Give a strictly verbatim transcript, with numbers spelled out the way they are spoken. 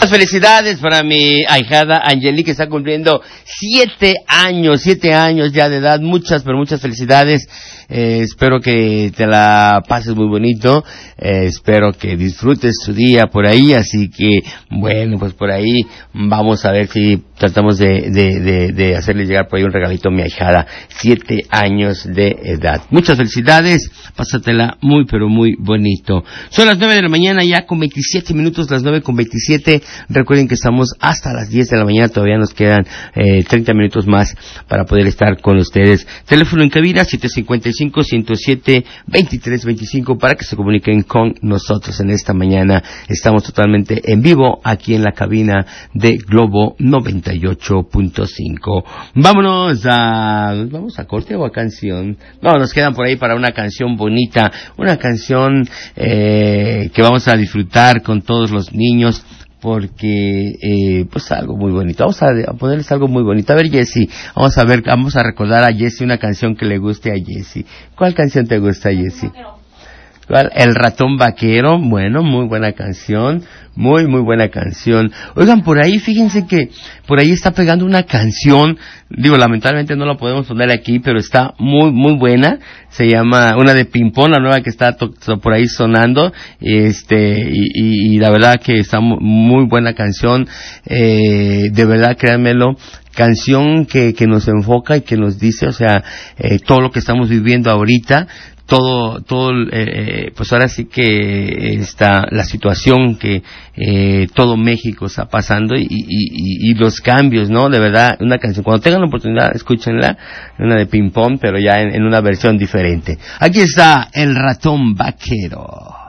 Felicidades para mi ahijada Angelique, que está cumpliendo siete años, siete años ya de edad. Muchas, pero muchas felicidades. Eh, espero que te la pases muy bonito. Eh, espero que disfrutes tu día por ahí. Así que, bueno, pues por ahí vamos a ver si tratamos de, de, de, de hacerle llegar por ahí un regalito a mi ahijada. Siete años de edad. Muchas felicidades. Pásatela muy, pero muy bonito. Son las nueve de la mañana ya con veintisiete minutos, las nueve con veintisiete. Recuerden que estamos hasta las diez de la mañana, todavía nos quedan eh, treinta minutos más para poder estar con ustedes. Teléfono en cabina siete cinco cinco, uno cero siete, dos tres dos cinco para que se comuniquen con nosotros en esta mañana. Estamos totalmente en vivo aquí en la cabina de Globo noventa y ocho punto cinco. Vámonos a... ¿Vamos a corte o a canción? No, nos quedan por ahí para una canción bonita, una canción eh, que vamos a disfrutar con todos los niños, porque eh, pues algo muy bonito. Vamos a, a ponerles algo muy bonito. A ver, Jessy, vamos a ver, vamos a recordar a Jessy una canción que le guste a Jessy. ¿Cuál canción te gusta, Jessy? ¿Cuál? El ratón vaquero. Bueno, muy buena canción, muy muy buena canción. Oigan, por ahí, fíjense que por ahí está pegando una canción, digo, lamentablemente no la podemos poner aquí, pero está muy muy buena. Se llama una de Pimpón, la nueva que está to- to- por ahí sonando, este y, y, y la verdad que está muy, muy buena canción. Eh, de verdad, créanmelo, canción que que nos enfoca y que nos dice, o sea, eh, todo lo que estamos viviendo ahorita. Todo, todo, eh, pues ahora sí que está la situación que eh, todo México está pasando y, y, y, y los cambios, ¿no? De verdad, una canción, cuando tengan la oportunidad, escúchenla, una de Ping Pong, pero ya en, en una versión diferente. Aquí está El ratón vaquero.